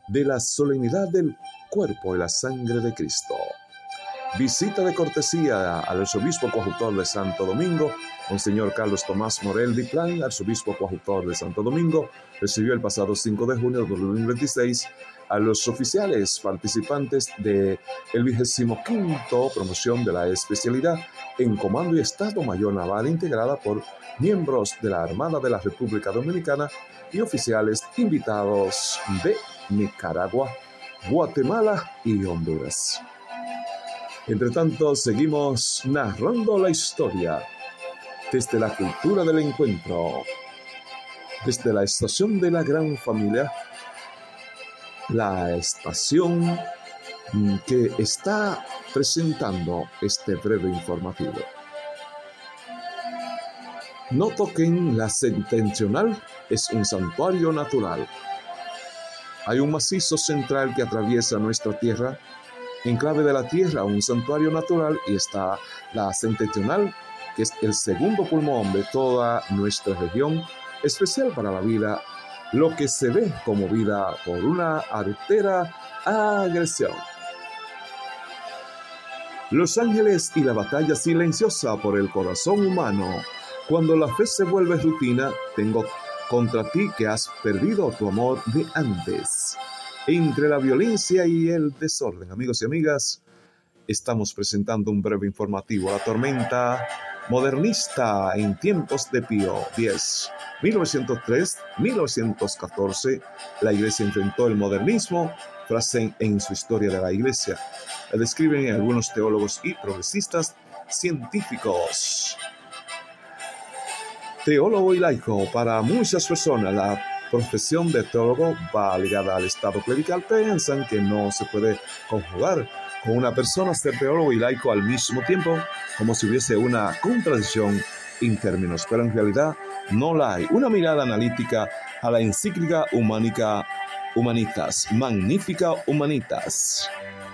de la solemnidad del cuerpo y la sangre de Cristo. Visita de cortesía al arzobispo coadjutor de Santo Domingo, Monseñor Carlos Tomás Morel Diplán, arzobispo coadjutor de Santo Domingo, recibió el pasado 5 de junio de 2026 a los oficiales participantes de el 25º promoción de la especialidad en Comando y Estado Mayor Naval, integrada por miembros de la Armada de la República Dominicana y oficiales invitados de Nicaragua, Guatemala y Honduras. Entre tanto, seguimos narrando la historia desde la cultura del encuentro, desde la estación de la gran familia, la estación que está presentando este breve informativo. No toquen la septentrional, es un santuario natural. Hay un macizo central que atraviesa nuestra tierra, enclave de la tierra, un santuario natural, y está la septentrional, que es el segundo pulmón de toda nuestra región, especial para la vida, lo que se ve como vida por una artera agresión. Los ángeles y la batalla silenciosa por el corazón humano. Cuando la fe se vuelve rutina, tengo contra ti que has perdido tu amor de antes. Entre la violencia y el desorden, amigos y amigas, estamos presentando un breve informativo. La tormenta modernista en tiempos de Pío X. 1903-1914, la Iglesia enfrentó el modernismo, frase en su historia de la Iglesia. La describen algunos teólogos y progresistas científicos. Teólogo y laico. Para muchas personas, la profesión de teólogo va ligada al estado clerical. Piensan que no se puede conjugar con una persona ser teólogo y laico al mismo tiempo, como si hubiese una contradicción en términos, pero en realidad no la hay. Una mirada analítica a la encíclica Humanitas, Magnificat Humanitas.